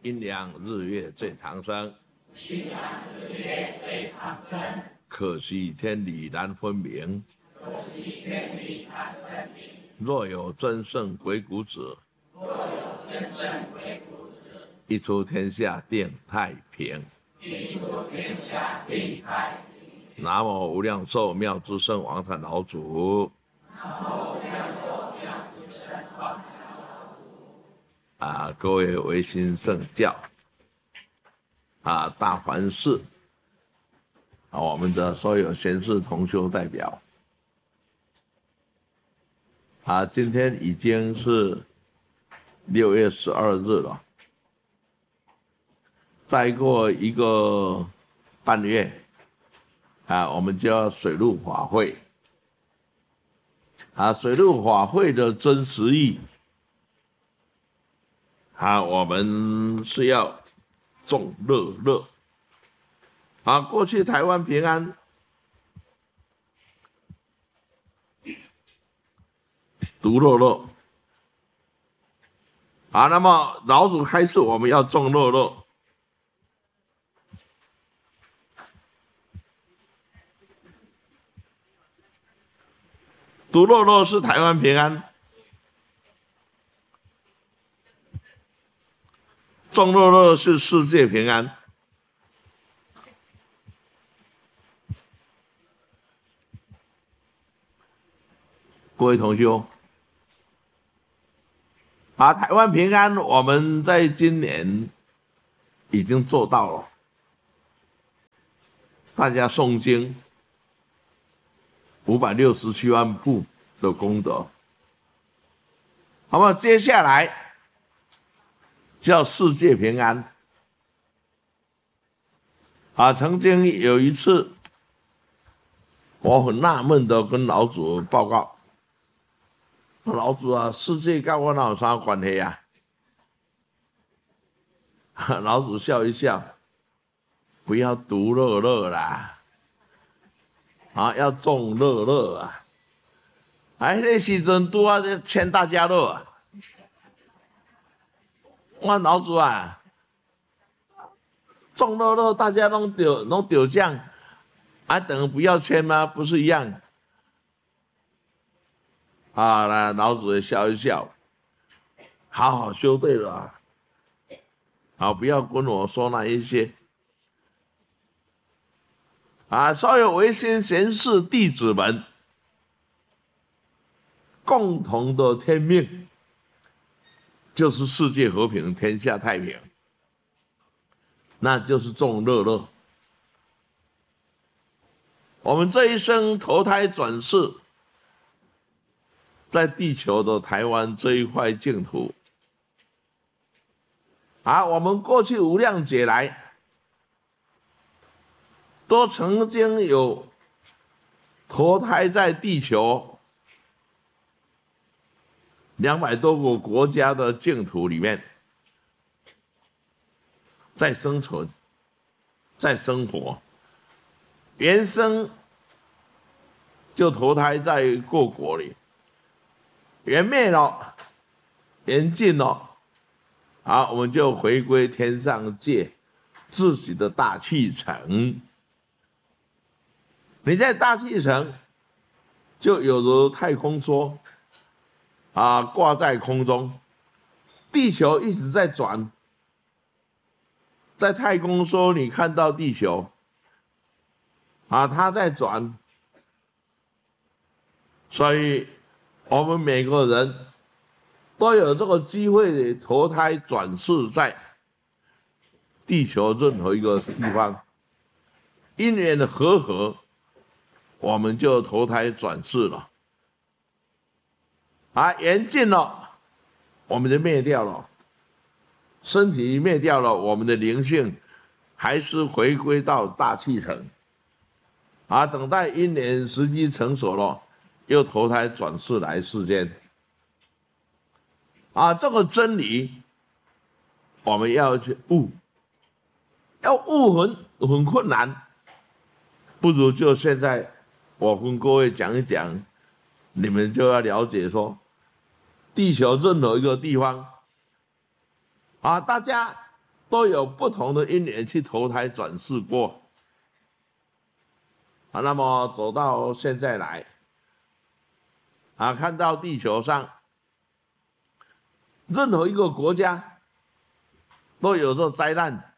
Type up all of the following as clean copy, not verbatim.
阴阳日月最长生， 阴阳日月最长生。 可惜天理难分明， 可惜天理难分明。 若有真圣鬼谷子， 若有真圣鬼谷子， 一出天下定太平。 一出天下定太平。 南无无量寿妙之圣王禅老祖。 南无无量寿妙之圣王禅老祖。 各位维新圣教大梵寺我们的所有贤士同修代表今天已经是6月12日了，再过一个半月我们就要水陆法会水陆法会的真实意我们是要众乐乐过去台湾平安独乐乐那么老祖开示我们要众乐乐独乐乐是台湾平安，众乐乐是世界平安。各位同修台湾平安我们在今年已经做到了，大家诵经567万部的功德。那么接下来叫世界平安曾经有一次我很纳闷的跟老祖报告，老祖世界跟我哪有啥关系老祖笑一笑，不要独乐乐啦要众乐乐那时阵拄签大家乐我老祖众乐乐大家拢得奖等于不要签吗？不是一样老祖也笑一笑，好好修对了不要跟我说那一些所有维新贤士弟子们共同的天命就是世界和平，天下太平，那就是众乐乐。我们这一生投胎转世在地球的台湾这一块净土我们过去无量劫来都曾经有投胎在地球200多个国家的净土里面，在生存，在生活，原生就投胎在各国里，缘灭了，缘尽了我们就回归天上界自己的大气层。你在大气层就有如太空梭挂在空中，地球一直在转，在太空梭你看到地球它在转，所以我们每个人都有这个机会投胎转世在地球任何一个地方，因缘和合我们就投胎转世了缘尽了我们就灭掉了，身体灭掉了，我们的灵性还是回归到大气层等待因缘时机成熟了，又投胎转世来世间这个真理我们要去悟，要悟很困难，不如就现在我跟各位讲一讲，你们就要了解说地球任何一个地方大家都有不同的因缘去投胎转世过。那么走到现在来，看到地球上任何一个国家都有这灾难，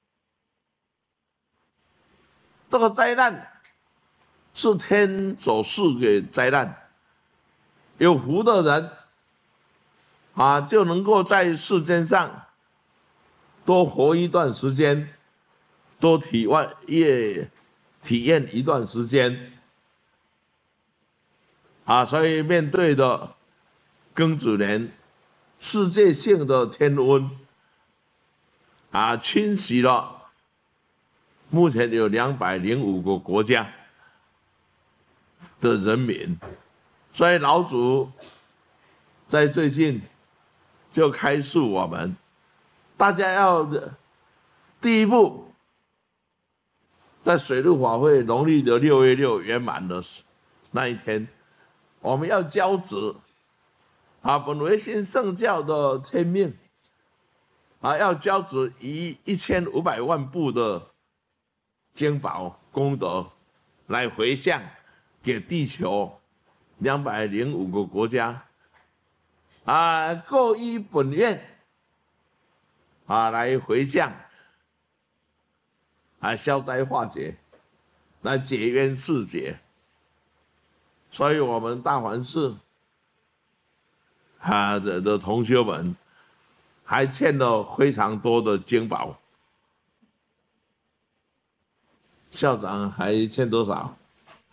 这个灾难是天所赐给灾难，有福的人就能够在世间上多活一段时间，多体验一段时间所以面对的庚子年世界性的天温侵袭了目前有205个国家的人民，所以老祖在最近就开示我们，大家要第一步，在水陆法会农历的6月6圆满的那一天，我们要交旨本维新圣教的天命要交旨以1500万部的经宝功德来回向给地球205个国家各依本愿来回向消灾化解，来解冤释结。所以我们大环寺的同学们还欠了非常多的经宝。校长还欠多少？